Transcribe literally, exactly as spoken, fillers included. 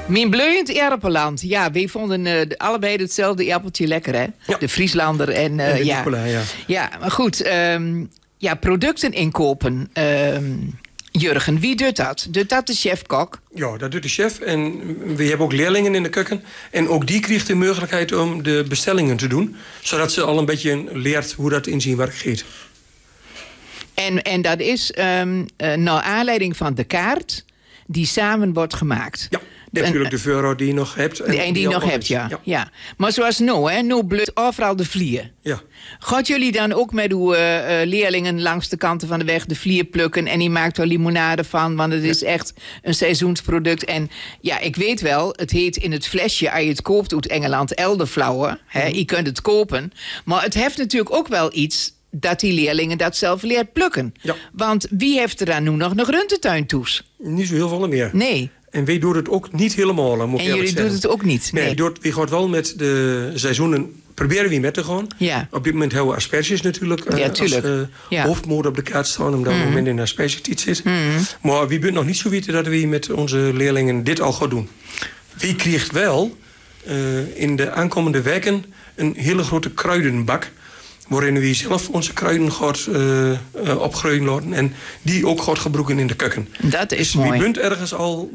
Mijn bloeiend erpeland. Ja, wij vonden uh, allebei hetzelfde appeltje lekker, hè? Ja. De Frieslander en, uh, en de ja. Nicola, ja. Ja, maar goed. Um, ja, producten inkopen. Um, Jurgen, wie doet dat? Doet dat de chef-kok? Ja, dat doet de chef. En we hebben ook leerlingen in de keuken. En ook die krijgt de mogelijkheid om de bestellingen te doen. Zodat ze al een beetje leert hoe dat in zijn werk gaat. En, en dat is um, uh, naar aanleiding van de kaart die samen wordt gemaakt. Ja, natuurlijk de euro die je nog hebt. En die, die, die je nog hebt, ja. Ja. ja. Maar zoals nu, hè, nu blut overal de vlier. Ja. Gaat jullie dan ook met uw uh, leerlingen langs de kanten van de weg de vlier plukken en die maakt er limonade van, want het is ja. echt een seizoensproduct. En ja, ik weet wel, het heet in het flesje, als je het koopt uit Engeland, elderflower. Hè, mm-hmm. Je kunt het kopen. Maar het heeft natuurlijk ook wel iets dat die leerlingen dat zelf leert plukken. Ja. Want wie heeft er dan nu nog een groentetuin toes? Niet zo heel veel meer. Nee. En wij doen het ook niet helemaal. Moet en jullie doen het ook niet? Nee, nee. Door, we gaan wel met de seizoenen, proberen we met te gaan. Ja. Op dit moment hebben we asperges natuurlijk uh, ja, als uh, ja. hoofdmoot op de kaart staan, omdat mm. we moment in de aspergetijd zit. Mm. Maar we zijn nog niet zo weten dat we met onze leerlingen dit al gaan doen. Wie krijgt wel uh, in de aankomende weken een hele grote kruidenbak, waarin we zelf onze kruiden gaat uh, uh, opgroeien laten en die ook gaat gebruiken in de keuken. Dat is dus mooi. Je bent ergens al